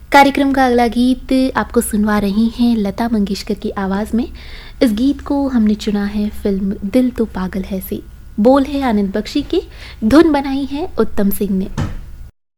कार्यक्रम का अगला गीत आपको सुनवा रही हैं लता मंगेशकर की आवाज़ में। इस गीत को हमने चुना है फिल्म दिल तो पागल है से। बोल है आनंद बख्शी की, धुन बनाई है उत्तम सिंह ने।